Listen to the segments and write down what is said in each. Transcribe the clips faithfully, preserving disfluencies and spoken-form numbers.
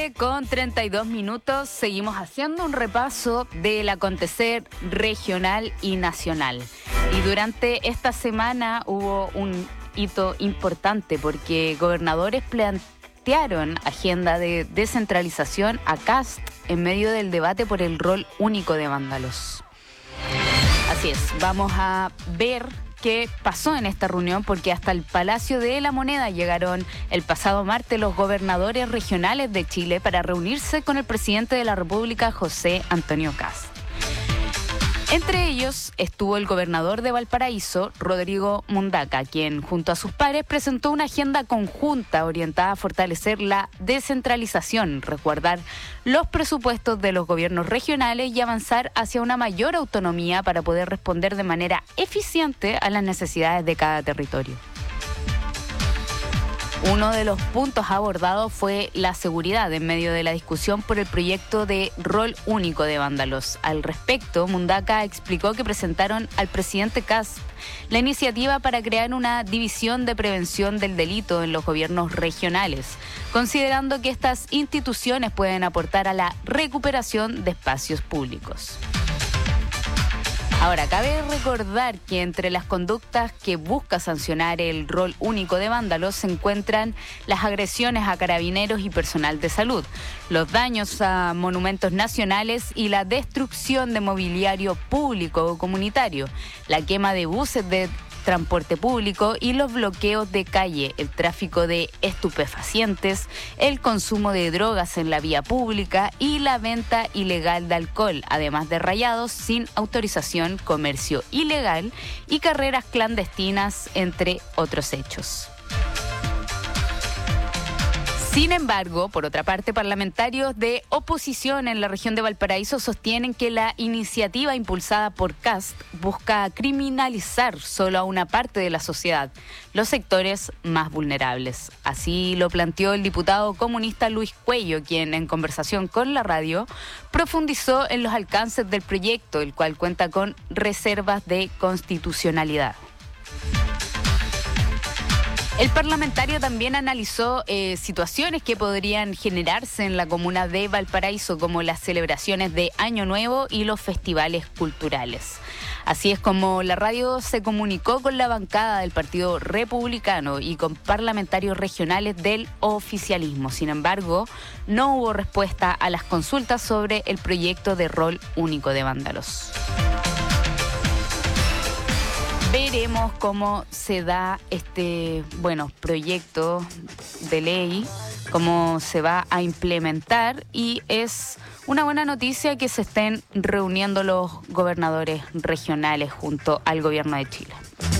tarde con treinta y dos minutos. Seguimos haciendo un repaso del acontecer regional y nacional. Y durante esta semana hubo un hito importante porque gobernadores plantearon agenda de descentralización a Kast en medio del debate por el rol único de vándalos. Así es, vamos a ver qué pasó en esta reunión, porque hasta el Palacio de la Moneda llegaron el pasado martes los gobernadores regionales de Chile para reunirse con el presidente de la República, José Antonio Kast. Entre ellos estuvo el gobernador de Valparaíso, Rodrigo Mundaca, quien junto a sus pares presentó una agenda conjunta orientada a fortalecer la descentralización, resguardar los presupuestos de los gobiernos regionales y avanzar hacia una mayor autonomía para poder responder de manera eficiente a las necesidades de cada territorio. Uno de los puntos abordados fue la seguridad en medio de la discusión por el proyecto de rol único de vándalos. Al respecto, Mundaca explicó que presentaron al presidente Kast la iniciativa para crear una división de prevención del delito en los gobiernos regionales, considerando que estas instituciones pueden aportar a la recuperación de espacios públicos. Ahora, cabe recordar que entre las conductas que busca sancionar el rol único de vándalos se encuentran las agresiones a carabineros y personal de salud, los daños a monumentos nacionales y la destrucción de mobiliario público o comunitario, la quema de buses de transporte público y los bloqueos de calle, el tráfico de estupefacientes, el consumo de drogas en la vía pública y la venta ilegal de alcohol, además de rayados sin autorización, comercio ilegal y carreras clandestinas, entre otros hechos. Sin embargo, por otra parte, parlamentarios de oposición en la región de Valparaíso sostienen que la iniciativa impulsada por Kast busca criminalizar solo a una parte de la sociedad, los sectores más vulnerables. Así lo planteó el diputado comunista Luis Cuello, quien en conversación con la radio profundizó en los alcances del proyecto, el cual cuenta con reservas de constitucionalidad. El parlamentario también analizó eh, situaciones que podrían generarse en la comuna de Valparaíso, como las celebraciones de Año Nuevo y los festivales culturales. Así es como la radio se comunicó con la bancada del Partido Republicano y con parlamentarios regionales del oficialismo. Sin embargo, no hubo respuesta a las consultas sobre el proyecto de rol único de vándalos. Veremos cómo se da este, bueno, proyecto de ley, cómo se va a implementar, y es una buena noticia que se estén reuniendo los gobernadores regionales junto al gobierno de Chile.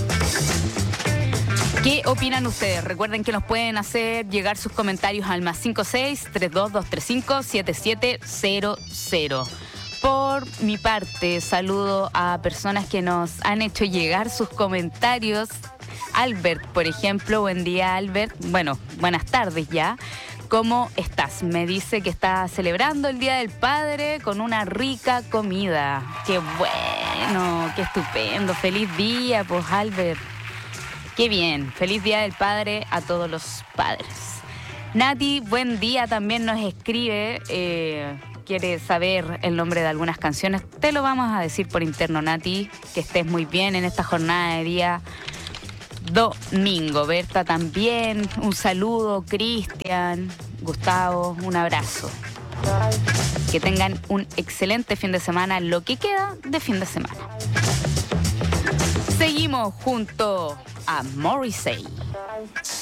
¿Qué opinan ustedes? Recuerden que nos pueden hacer llegar sus comentarios al más cinco seis, tres dos dos tres cinco, siete siete cero cero. Por mi parte, saludo a personas que nos han hecho llegar sus comentarios. Albert, por ejemplo, buen día, Albert. Bueno, buenas tardes ya. ¿Cómo estás? Me dice que está celebrando el Día del Padre con una rica comida. ¡Qué bueno! ¡Qué estupendo! ¡Feliz día, pues, Albert! ¡Qué bien! ¡Feliz Día del Padre a todos los padres! Nati, buen día, también nos escribe... Eh, quiere saber el nombre de algunas canciones, te lo vamos a decir por interno, Nati. Que estés muy bien en esta jornada de día domingo. Berta también, un saludo. Cristian, Gustavo, un abrazo. Que tengan un excelente fin de semana, lo que queda de fin de semana. Seguimos junto a Morrissey.